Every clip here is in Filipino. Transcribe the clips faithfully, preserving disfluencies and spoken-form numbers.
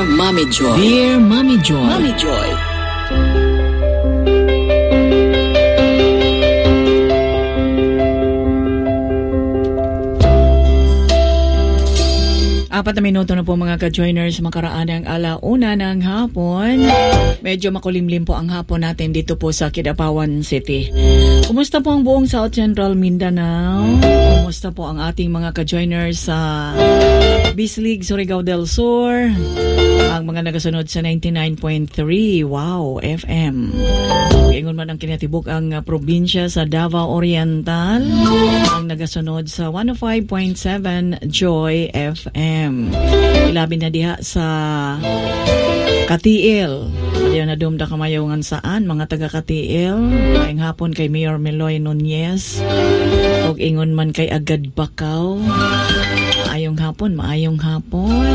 Dear Mommy Joy. Dear Mommy Joy. Mommy Joy. Apat na minuto na po mga ka-joiners, makaraan ang alauna ng hapon. Medyo makulimlim po ang hapon natin dito po sa Kidapawan City. Kumusta po ang buong South Central Mindanao? Kumusta po ang ating mga ka-joiners sa Bislig, Surigao del Sur? Ang mga nagasunod sa ninety-nine point three, wow, F M. Ingon man ang kinatibok ang uh, probinsya sa Davao Oriental. Ang nagasunod sa one oh five point seven, Joy F M. Ilabi na diha sa Katiil. Diyan na dumda kamayungan saan mga taga Katiil. Maayong hapon kay Mayor Meloy Nunez. Og ingon man kay Agad Bakaw. Maayong hapon, maayong hapon.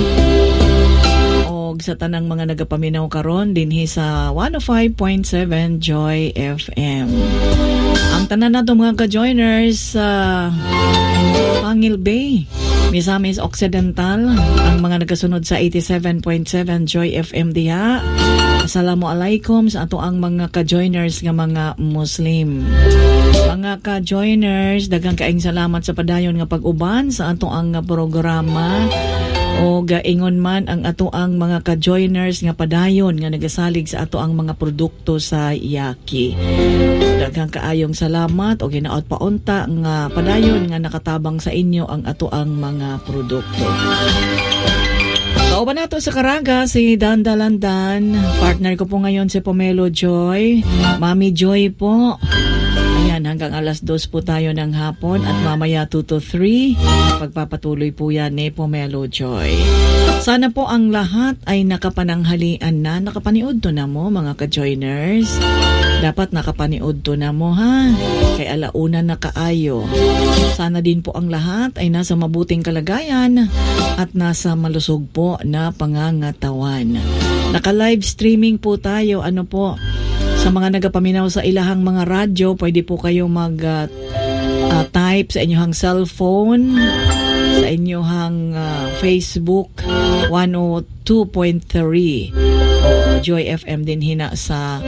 Og sa tanang mga nagapaminaw karon dinhi sa one oh five point seven Joy F M. Ang tanan nato mga ka-joiners sa uh, Pangil Bay, Misamis Occidental, ang mga nagasunod sa eighty-seven point seven Joy F M diha. Assalamualaikum sa ato ang mga ka-joiners nga mga Muslim. Mga ka-joiners, daghang kaayong salamat sa padayon nga pag-uban sa ato ang programa. O gaingon man ang ato ang mga ka-joiners nga padayon nga nagasalig sa ato ang mga produkto sa Yaki. Daghang kaayong salamat o ginaot paunta nga padayon nga nakatabang sa inyo ang ato ang mga produkto. Kauban nato sa Caraga si Danda Landan. Partner ko po ngayon si Pomelo Joy. Mami Joy po. Ayan, hanggang alas dos po tayo ng hapon at mamaya two to three. Pagpapatuloy po yan ni Pomelo Joy. Sana po ang lahat ay nakapananghalian na. Nakapaniod to na mo mga ka-joiners. Dapat nakapaniod to na mo ha. Kay alauna na kaayo. Sana din po ang lahat ay nasa mabuting kalagayan at nasa malusog po na pangangatawan. Naka-live streaming po tayo. Ano po? Sa mga nagapaminaw sa ilahang mga radyo, pwede po kayo mag-type uh, uh, sa inyong cellphone, sa inyong uh, Facebook, one oh two point three. Joy F M din hina sa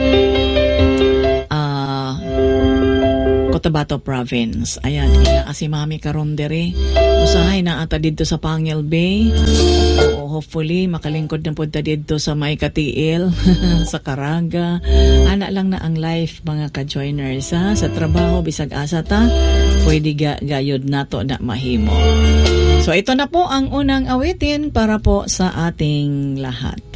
uh, Cotabato Province. Ayan, ina si Mami Karondere. Usahay na ata dito sa Pangil Bay. Oo, hopefully makalingkod na punta dito sa May Katiil, sa Caraga. Ana lang na ang life mga ka-joiners ha. Sa trabaho bisag asa ta, pwede ga gayod nato na mahimo. So ito na po ang unang awitin para po sa ating lahat.